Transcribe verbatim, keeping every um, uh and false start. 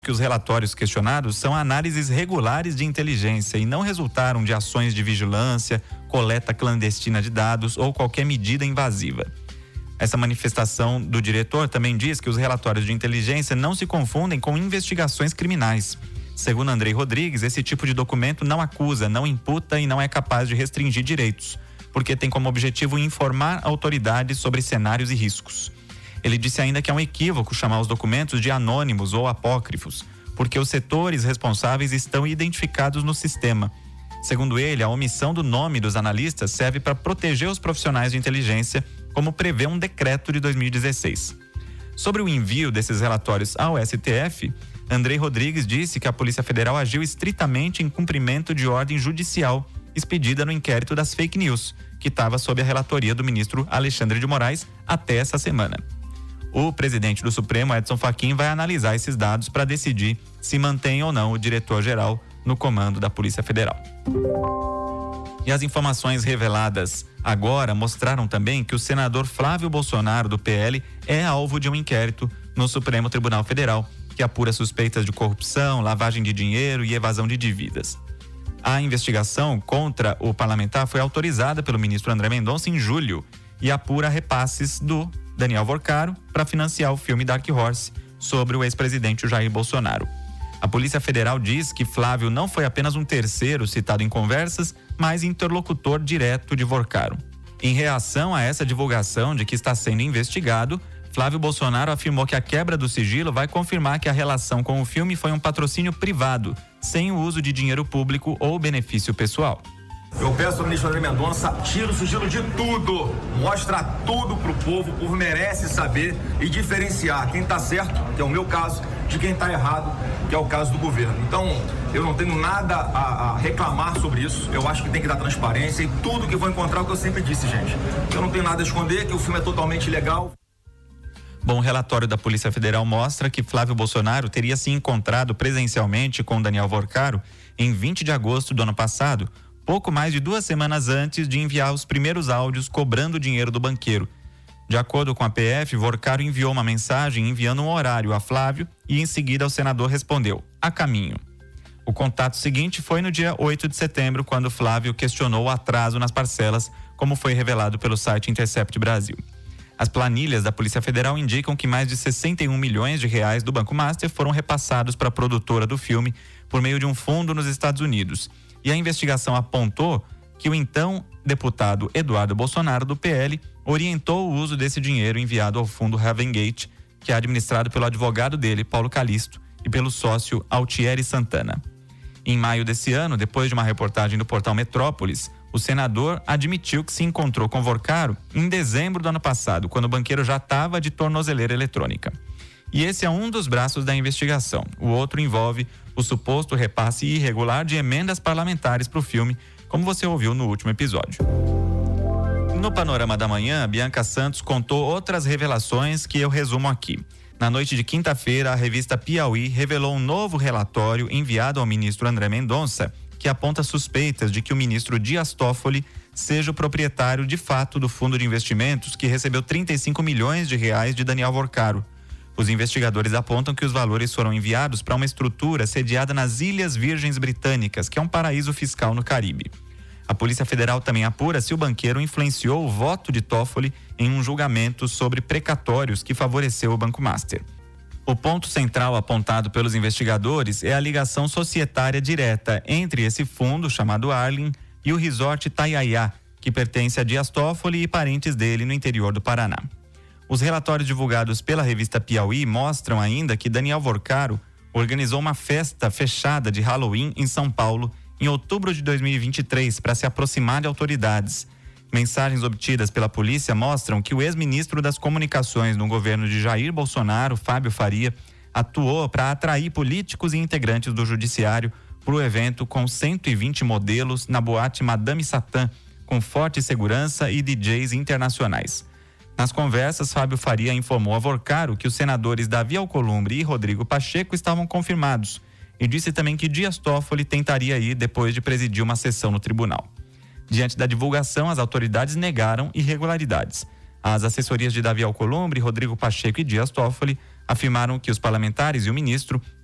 que os relatórios questionados são análises regulares de inteligência e não resultaram de ações de vigilância, coleta clandestina de dados ou qualquer medida invasiva. Essa manifestação do diretor também diz que os relatórios de inteligência não se confundem com investigações criminais. Segundo Andrei Rodrigues, esse tipo de documento não acusa, não imputa e não é capaz de restringir direitos, porque tem como objetivo informar autoridades sobre cenários e riscos. Ele disse ainda que é um equívoco chamar os documentos de anônimos ou apócrifos, porque os setores responsáveis estão identificados no sistema. Segundo ele, a omissão do nome dos analistas serve para proteger os profissionais de inteligência, como prevê um decreto de dois mil e dezesseis. Sobre o envio desses relatórios ao S T F, Andrei Rodrigues disse que a Polícia Federal agiu estritamente em cumprimento de ordem judicial expedida no inquérito das fake news, que estava sob a relatoria do ministro Alexandre de Moraes até essa semana. O presidente do Supremo, Edson Fachin, vai analisar esses dados para decidir se mantém ou não o diretor-geral no comando da Polícia Federal. E as informações reveladas agora mostraram também que o senador Flávio Bolsonaro, do P L, é alvo de um inquérito no Supremo Tribunal Federal, que apura suspeitas de corrupção, lavagem de dinheiro e evasão de dívidas. A investigação contra o parlamentar foi autorizada pelo ministro André Mendonça em julho e apura repasses do Daniel Vorcaro para financiar o filme Dark Horse sobre o ex-presidente Jair Bolsonaro. A Polícia Federal diz que Flávio não foi apenas um terceiro citado em conversas, mas interlocutor direto de Vorcaro. Em reação a essa divulgação de que está sendo investigado, Flávio Bolsonaro afirmou que a quebra do sigilo vai confirmar que a relação com o filme foi um patrocínio privado, sem o uso de dinheiro público ou benefício pessoal. Eu peço ao ministro André Mendonça, tira o sigilo de tudo, mostra tudo pro povo, o povo merece saber e diferenciar quem tá certo, que é o meu caso, de quem tá errado, que é o caso do governo. Então, eu não tenho nada a, a reclamar sobre isso, eu acho que tem que dar transparência e tudo que vou encontrar, o que eu sempre disse, gente. Eu não tenho nada a esconder, que o filme é totalmente legal. Bom, o relatório da Polícia Federal mostra que Flávio Bolsonaro teria se encontrado presencialmente com Daniel Vorcaro em vinte de agosto do ano passado, pouco mais de duas semanas antes de enviar os primeiros áudios cobrando o dinheiro do banqueiro. De acordo com a P F, Vorcaro enviou uma mensagem enviando um horário a Flávio e em seguida o senador respondeu, a caminho. O contato seguinte foi no dia oito de setembro, quando Flávio questionou o atraso nas parcelas, como foi revelado pelo site Intercept Brasil. As planilhas da Polícia Federal indicam que mais de sessenta e um milhões de reais do Banco Master foram repassados para a produtora do filme por meio de um fundo nos Estados Unidos. E a investigação apontou que o então deputado Eduardo Bolsonaro, do P L, orientou o uso desse dinheiro enviado ao fundo Ravengate, que é administrado pelo advogado dele, Paulo Calisto, e pelo sócio Altieri Santana. Em maio desse ano, depois de uma reportagem do portal Metrópolis, o senador admitiu que se encontrou com Vorcaro em dezembro do ano passado, quando o banqueiro já estava de tornozeleira eletrônica. E esse é um dos braços da investigação. O outro envolve o suposto repasse irregular de emendas parlamentares para o filme, como você ouviu no último episódio. No Panorama da Manhã, Bianca Santos contou outras revelações que eu resumo aqui. Na noite de quinta-feira, a revista Piauí revelou um novo relatório enviado ao ministro André Mendonça, que aponta suspeitas de que o ministro Dias Toffoli seja o proprietário de fato do fundo de investimentos que recebeu trinta e cinco milhões de reais de Daniel Vorcaro. Os investigadores apontam que os valores foram enviados para uma estrutura sediada nas Ilhas Virgens Britânicas, que é um paraíso fiscal no Caribe. A Polícia Federal também apura se o banqueiro influenciou o voto de Toffoli em um julgamento sobre precatórios que favoreceu o Banco Master. O ponto central apontado pelos investigadores é a ligação societária direta entre esse fundo, chamado Arlin, e o resort Itaiaia, que pertence a Dias Toffoli e parentes dele no interior do Paraná. Os relatórios divulgados pela revista Piauí mostram ainda que Daniel Vorcaro organizou uma festa fechada de Halloween em São Paulo em outubro de dois mil e vinte e três para se aproximar de autoridades. Mensagens obtidas pela polícia mostram que o ex-ministro das Comunicações no governo de Jair Bolsonaro, Fábio Faria, atuou para atrair políticos e integrantes do judiciário para o evento com cento e vinte modelos na boate Madame Satã, com forte segurança e D Js internacionais. Nas conversas, Fábio Faria informou a Vorcaro que os senadores Davi Alcolumbre e Rodrigo Pacheco estavam confirmados e disse também que Dias Toffoli tentaria ir depois de presidir uma sessão no tribunal. Diante da divulgação, as autoridades negaram irregularidades. As assessorias de Davi Alcolumbre, Rodrigo Pacheco e Dias Toffoli afirmaram que os parlamentares e o ministro